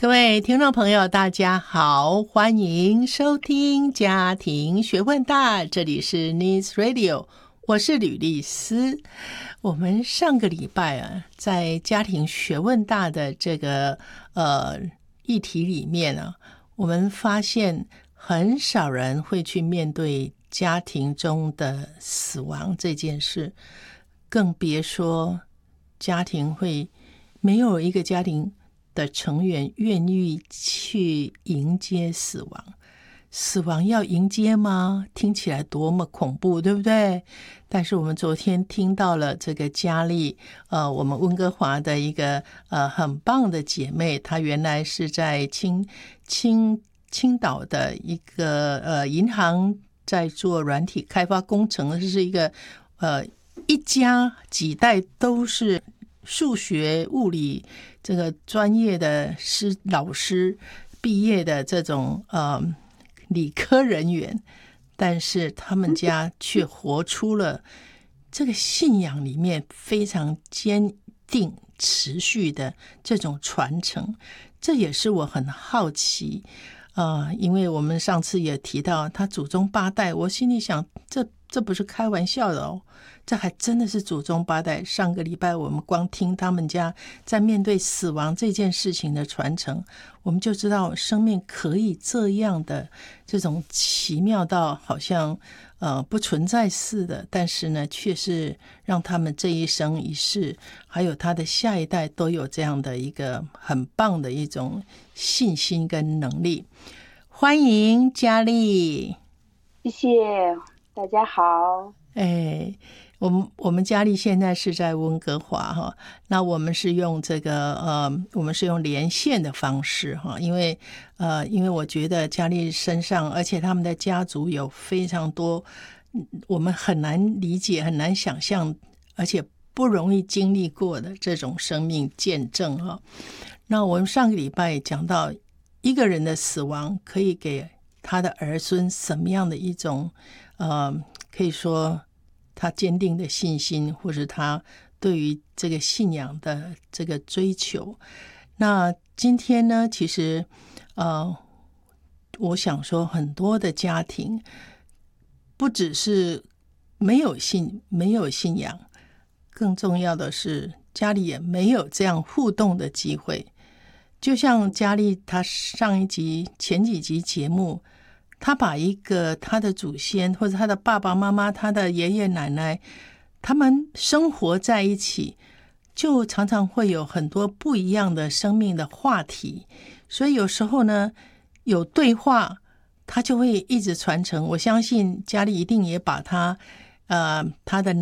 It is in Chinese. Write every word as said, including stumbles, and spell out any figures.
各位听众朋友大家好，欢迎收听家庭学问大，这里是 News Radio， 我是吕丽丝。我们上个礼拜啊，在家庭学问大的这个呃议题里面啊，我们发现很少人会去面对家庭中的死亡这件事，更别说家庭会没有一个家庭的成员愿意去迎接死亡。死亡要迎接吗？听起来多么恐怖，对不对？但是我们昨天听到了这个佳丽，呃，我们温哥华的一个呃很棒的姐妹，她原来是在青青青岛的一个呃银行在做软体开发工程，这是一个呃一家几代都是数学物理这个专业的师老师毕业的这种呃理科人员，但是他们家却活出了这个信仰里面非常坚定持续的这种传承。这也是我很好奇呃，因为我们上次也提到他祖宗八代，我心里想这这不是开玩笑的哦，这还真的是祖宗八代。上个礼拜我们光听他们家在面对死亡这件事情的传承，我们就知道生命可以这样的这种奇妙到好像呃不存在似的，但是呢却是让他们这一生一世还有他的下一代都有这样的一个很棒的一种信心跟能力。欢迎佳丽。 谢谢大家好。 哎，我们我们佳丽现在是在温哥华哈，那我们是用这个呃，我们是用连线的方式哈，因为呃，因为我觉得佳丽身上，而且他们的家族有非常多我们很难理解、很难想象，而且不容易经历过的这种生命见证哈。那我们上个礼拜讲到一个人的死亡可以给他的儿孙什么样的一种呃，可以说他坚定的信心，或是他对于这个信仰的这个追求。那今天呢，其实呃，我想说很多的家庭不只是没有信没有信仰，更重要的是家里也没有这样互动的机会。就像佳丽她上一集前几集节目，他把一个他的祖先或者他的爸爸妈妈他的爷爷奶奶他们生活在一起，就常常会有很多不一样的生命的话题，所以有时候呢有对话他就会一直传承。我相信佳丽一定也把他呃他的